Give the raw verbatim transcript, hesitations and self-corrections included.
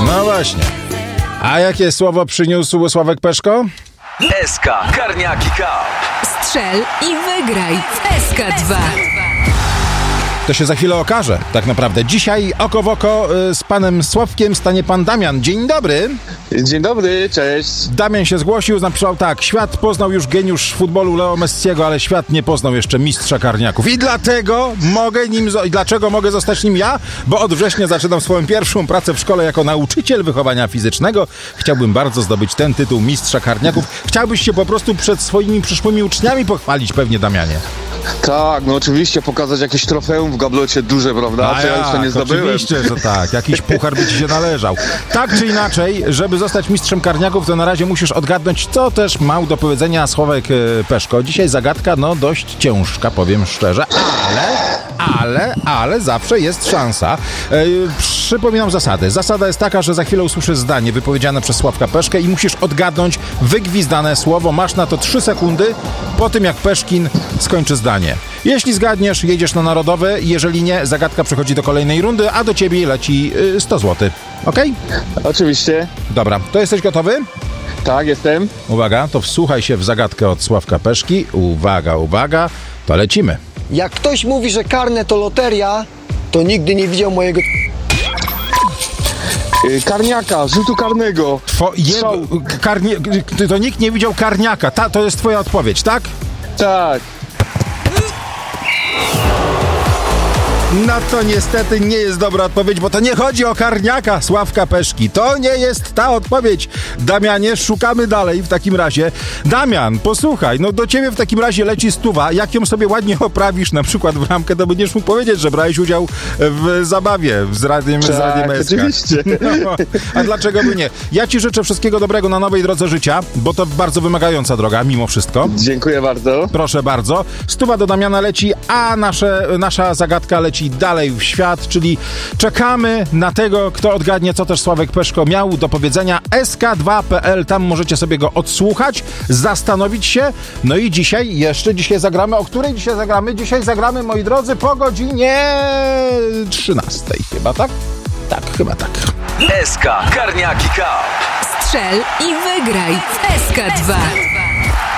No właśnie. A jakie słowo przyniósł Sławek Peszko? S K Karniaki Cup. Strzel i wygraj w S K dwa. To się za chwilę okaże, tak naprawdę. Dzisiaj oko w oko z panem Sławkiem stanie pan Damian. Dzień dobry. Dzień dobry, cześć. Damian się zgłosił, napisał tak: świat poznał już geniusz futbolu Leo Messiego, ale świat nie poznał jeszcze mistrza karniaków. I dlatego mogę nim, i dlaczego mogę zostać nim ja? Bo od września zaczynam swoją pierwszą pracę w szkole jako nauczyciel wychowania fizycznego. Chciałbym bardzo zdobyć ten tytuł mistrza karniaków. Chciałbyś się po prostu przed swoimi przyszłymi uczniami pochwalić pewnie, Damianie. Tak, no oczywiście pokazać jakieś trofeum w gablocie duże, prawda? A Co ja jeszcze nie zdobyłem. Oczywiście, że tak. Jakiś puchar by ci się należał. Tak czy inaczej, żeby zostać mistrzem karniaków, to na razie musisz odgadnąć, co też mał do powiedzenia Sławek Peszko. Dzisiaj zagadka, no dość ciężka, powiem szczerze, ale, ale, ale zawsze jest szansa. E, przypominam zasady. Zasada jest taka, że za chwilę usłyszysz zdanie wypowiedziane przez Sławka Peszkę i musisz odgadnąć wygwizdane słowo. Masz na to trzy sekundy po tym, jak Peszkin skończy zdanie. Jeśli zgadniesz, jedziesz na narodowe, jeżeli nie, zagadka przechodzi do kolejnej rundy, a do ciebie leci y, sto złotych. Okej? Okay? Oczywiście. Dobra, to jesteś gotowy? Tak, jestem. Uwaga, to wsłuchaj się w zagadkę od Sławka Peszki. Uwaga, uwaga, to lecimy. Jak ktoś mówi, że karne to loteria, to nigdy nie widział mojego... Yy, karniaka, rzutu karnego. Two, jego, karnie, to nikt nie widział karniaka. Ta, to jest twoja odpowiedź, tak? Tak. No to niestety nie jest dobra odpowiedź, bo to nie chodzi o karniaka Sławka Peszki. To nie jest ta odpowiedź. Damianie, szukamy dalej w takim razie. Damian, posłuchaj, no do ciebie w takim razie leci stuwa. Jak ją sobie ładnie oprawisz, na przykład w ramkę, to będziesz mógł powiedzieć, że brałeś udział w zabawie z Radiem, tak, z Radiem S K. Oczywiście. No, a dlaczego by nie? Ja ci życzę wszystkiego dobrego na nowej drodze życia, bo to bardzo wymagająca droga, mimo wszystko. Dziękuję bardzo. Proszę bardzo. Stuwa do Damiana leci, a nasze, nasza zagadka leci dalej w świat, czyli czekamy na tego, kto odgadnie, co też Sławek Peszko miał do powiedzenia. S K dwa kropka P L, tam możecie sobie go odsłuchać, zastanowić się. No i dzisiaj, jeszcze dzisiaj zagramy. O której dzisiaj zagramy? Dzisiaj zagramy, moi drodzy, po godzinie trzynastej chyba, tak? Tak, chyba tak. S K Karniaki Cup. Strzel i wygraj w S K dwa.